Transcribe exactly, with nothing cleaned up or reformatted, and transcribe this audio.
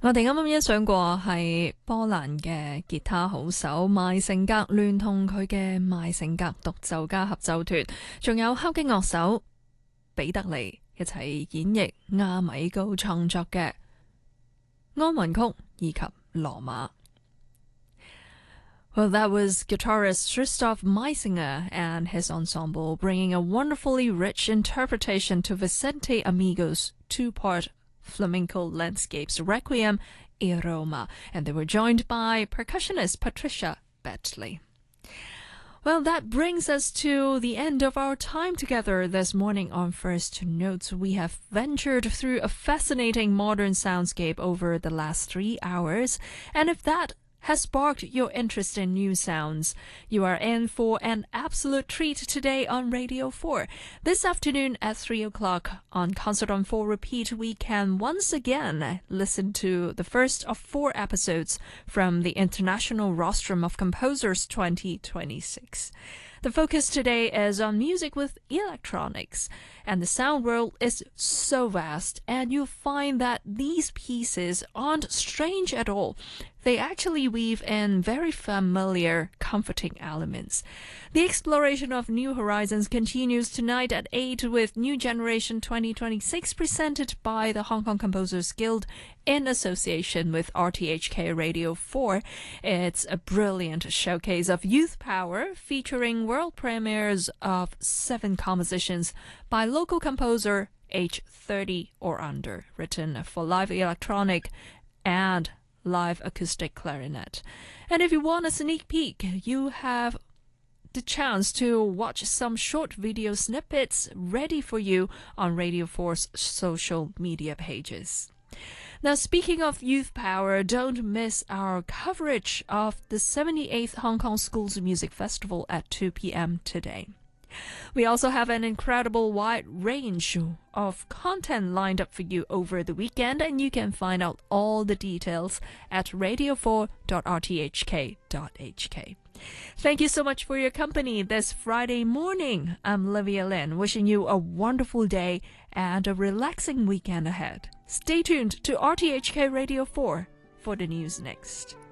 我哋啱啱欣賞過係波蘭嘅吉他好手麥盛格聯同佢嘅麥盛格獨奏家合奏團，仲有敲擊樂手彼得利一齊演繹亞米高創作嘅安魂曲以及羅馬。Well, that was guitarist Christoph Meisinger and his ensemble bringing a wonderfully rich interpretation to Vicente Amigo's two-part Flamenco Landscapes Requiem e Roma, and they were joined by percussionist Patricia Betley. Well, that brings us to the end of our time together this morning on First Notes. We have ventured through a fascinating modern soundscape over the last three hours, and if that has sparked your interest in new sounds, you are in for an absolute treat today on Radio four. This afternoon at three o'clock on Concert on four Repeat, we can once again listen to the first of four episodes from the International Rostrum of Composers twenty twenty-six. The focus today is on music with electronics, and the sound world is so vast, and you'll find that these pieces aren't strange at all. They actually weave in very familiar, comforting elements. The exploration of new horizons continues tonight at eight with New Generation twenty twenty-six presented by the Hong Kong Composers Guild in association with R T H K Radio four. It's a brilliant showcase of youth power featuring world premieres of seven compositions by local composer age thirty or under, written for live electronic and live acoustic clarinet. And if you want a sneak peek, you have the chance to watch some short video snippets ready for you on Radio four's social media pages. Now, speaking of youth power, don't miss our coverage of the seventy-eighth Hong Kong Schools Music Festival at two p.m. today. We also have an incredible wide range of content lined up for you over the weekend, and you can find out all the details at radio four dot r t h k dot h k. Thank you so much for your company this Friday morning. I'm Olivia Lin, wishing you a wonderful day and a relaxing weekend ahead. Stay tuned to R T H K Radio four for the news next.